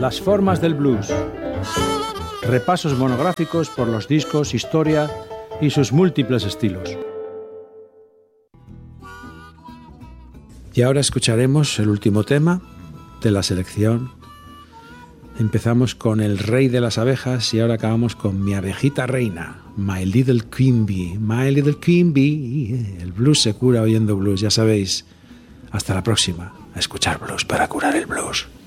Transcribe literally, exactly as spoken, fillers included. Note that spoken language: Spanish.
las formas del blues. Repasos monográficos por los discos, historia y sus múltiples estilos. Y ahora escucharemos el último tema de la selección. Empezamos con El Rey de las Abejas y ahora acabamos con Mi Abejita Reina, My Little Queen Bee, My Little Queen Bee. El blues se cura oyendo blues, ya sabéis. Hasta la próxima. A escuchar blues para curar el blues.